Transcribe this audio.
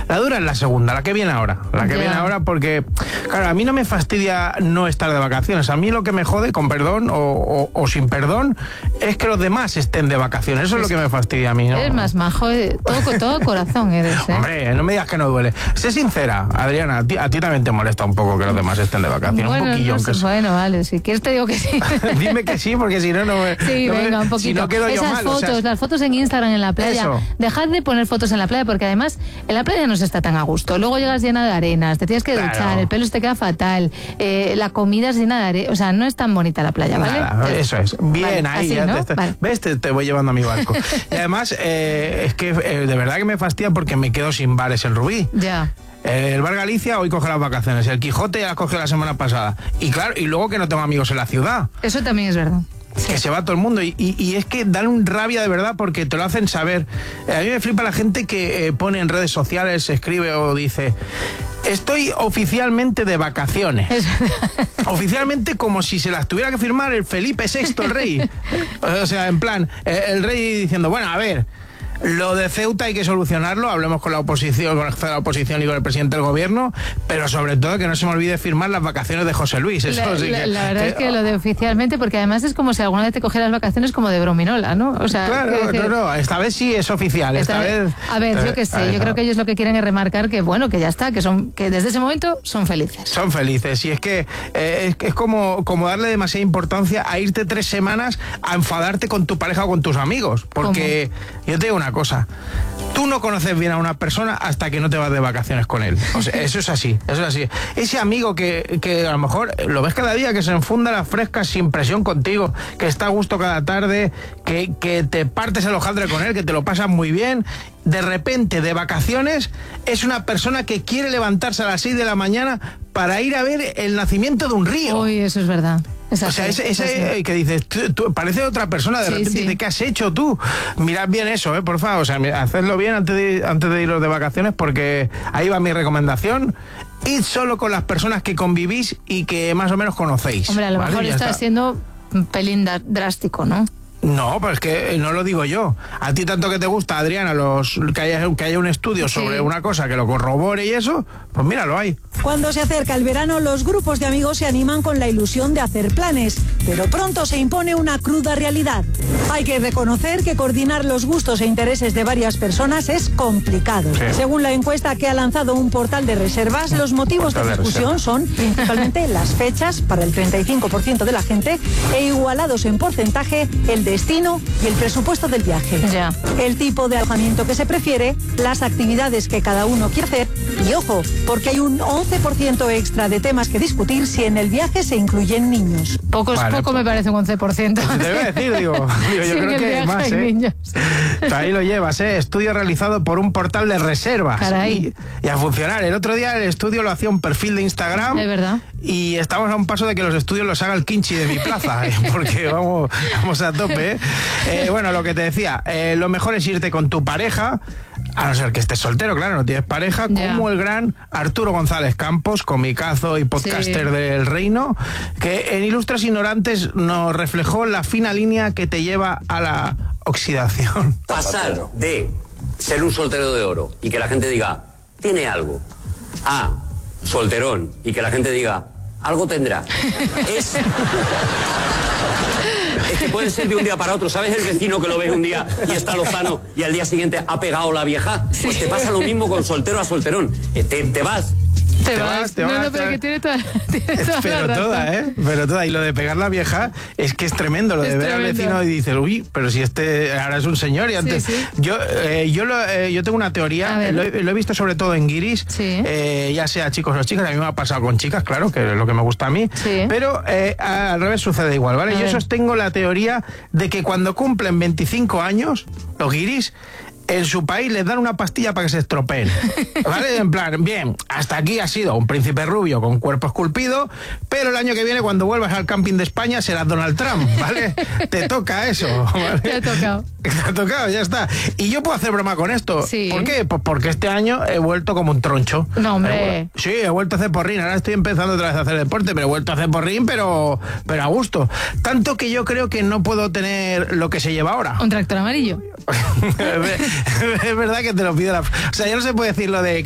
La dura es la segunda, la que viene ahora. La que viene ahora porque, claro, a mí no me fastidia no estar de vacaciones. A mí lo que me jode, con perdón o sin perdón, es que los demás estén de vacaciones. Eso es lo que me fastidia a mí, ¿no? Eres más majo, todo corazón eres, ¿eh? Hombre, no me digas que no duele. Sé sincera, Adriana, a ti también te molesta un poco que los demás estén de vacaciones. Bueno, un poquillo, no sé, bueno, vale, si quieres te digo que sí. Dime que sí, porque si no, no me... Sí, no venga, un poquito. Si no quedo yo Esas mal, fotos, las fotos en Instagram en la playa. Eso. Dejad de poner fotos en la playa porque además en la playa no se está tan a gusto. Luego llegas llena de arenas, te tienes que duchar, el pelo se te queda fatal, la comida es llena de arena. O sea, no es tan bonita la playa, ¿vale? Nada, eso es. Bien, vale, ahí así, ya ¿no? Vale. ¿Ves? Te voy llevando a mi barco. Y además, es que de verdad que me fastidia porque me quedo sin bares en Rubí. Ya. El Bar Galicia hoy coge las vacaciones, el Quijote ya las coge la semana pasada. Y claro, y luego que no tengo amigos en la ciudad. Eso también es verdad. Que se va todo el mundo y es que dan un rabia de verdad porque te lo hacen saber. A mí me flipa la gente que pone en redes sociales, escribe o dice: estoy oficialmente de vacaciones. Oficialmente, como si se las tuviera que firmar el Felipe VI, el rey. O sea, en plan, el rey diciendo, bueno, a ver, lo de Ceuta hay que solucionarlo, hablemos con la oposición, con la oposición y con el presidente del gobierno, pero sobre todo que no se me olvide firmar las vacaciones de José Luis. Eso La verdad es que lo de oficialmente, porque además es como si alguna vez te cogieras vacaciones como de brominola, ¿no? O sea, claro, no, esta vez sí es oficial. Esta vez, a ver, yo qué sé, yo creo que ellos lo que quieren es remarcar que, bueno, que ya está, que desde ese momento son felices. Son felices, y es que es como darle demasiada importancia a irte 3 semanas a enfadarte con tu pareja o con tus amigos, porque yo te digo una cosa, tú no conoces bien a una persona hasta que no te vas de vacaciones con él. O sea, eso es así, eso es así. Ese amigo que a lo mejor lo ves cada día, que se enfunda las frescas sin presión contigo, que está a gusto cada tarde, que te partes el hojaldre con él, que te lo pasas muy bien, de repente de vacaciones es una persona que quiere levantarse a las 6 de la mañana para ir a ver el nacimiento de un río. Uy, eso es verdad. O sea, ese que dices, tú parece otra persona, de repente dice, ¿qué has hecho tú? Mirad bien eso, por favor, o sea, hacedlo bien antes de iros de vacaciones, porque ahí va mi recomendación. Id solo con las personas que convivís y que más o menos conocéis. Hombre, a lo mejor está siendo un pelín drástico, ¿no? No, pero es que no lo digo yo. A ti tanto que te gusta, Adriana, que haya un estudio sobre una cosa que lo corrobore y eso, pues mira, lo hay. Cuando se acerca el verano, los grupos de amigos se animan con la ilusión de hacer planes, pero pronto se impone una cruda realidad. Hay que reconocer que coordinar los gustos e intereses de varias personas es complicado. Sí. Según la encuesta que ha lanzado un portal de reservas, los motivos de discusión son principalmente las fechas para el 35% de la gente e igualados en porcentaje el destino y el presupuesto del viaje. Ya. El tipo de alojamiento que se prefiere, las actividades que cada uno quiere hacer y, ojo, porque hay un 11% extra de temas que discutir si en el viaje se incluyen niños. Poco me parece un 11%. Te voy a decir, digo yo creo que más, niños. Ahí lo llevas, estudio realizado por un portal de reservas. Caray. Y a funcionar. El otro día el estudio lo hacía un perfil de Instagram. Es verdad. Y estamos a un paso de que los estudios los haga el Kinchi de mi plaza, porque vamos a tope. Bueno, lo que te decía, lo mejor es irte con tu pareja, a no ser que estés soltero, claro, no tienes pareja, como el gran Arturo González Campos, comicazo y podcaster del Reino, que en Ilustres Ignorantes nos reflejó la fina línea que te lleva a la oxidación. Pasar de ser un soltero de oro y que la gente diga, tiene algo, a solterón y que la gente diga, algo tendrá. Es que puede ser de un día para otro. ¿Sabes el vecino que lo ves un día y está lozano y al día siguiente ha pegado la vieja? Pues te pasa lo mismo con soltero a solterón. Te vas. Te vas. No, pero que tiene toda la razón. Pero toda. Y lo de pegar la vieja es que es tremendo. Lo de ver al vecino y dices, uy, pero si ahora es un señor y antes... Sí. Yo tengo una teoría, lo he visto sobre todo en guiris, ya sea chicos o chicas, a mí me ha pasado con chicas, claro, que es lo que me gusta a mí, pero al revés sucede igual, ¿vale? Yo sostengo la teoría de que cuando cumplen 25 años, los guiris, en su país les dan una pastilla para que se estropeen, ¿vale? En plan, bien, hasta aquí ha sido un príncipe rubio con cuerpo esculpido, pero el año que viene, cuando vuelvas al camping de España, serás Donald Trump, ¿vale? Te toca eso, ¿vale? Te ha tocado. Te ha tocado, ya está. Y yo puedo hacer broma con esto. Sí. ¿Por qué? Pues porque este año he vuelto como un troncho. No, hombre. Sí, he vuelto a hacer porrín. Ahora estoy empezando otra vez a hacer deporte, pero he vuelto a hacer porrín, pero a gusto. Tanto que yo creo que no puedo tener lo que se lleva ahora. Un tractor amarillo. Es verdad que te lo pido. O sea, ya no se puede decir lo de